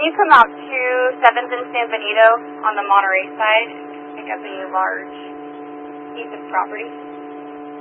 you come out to 7th and San Benito on the Monterey side, pick up a large piece of property.